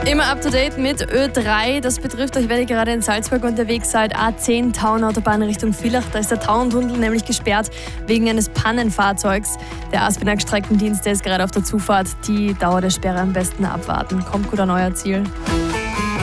Immer up to date mit Ö3. Das betrifft euch, wenn ihr gerade in Salzburg unterwegs seid. A10 Tauenautobahn Richtung Villach. Da ist der Tauerntunnel nämlich gesperrt wegen eines Pannenfahrzeugs. Der Aspinag-Streckendienst, der ist gerade auf der Zufahrt. Die Dauer der Sperre am besten abwarten. Kommt gut an euer Ziel.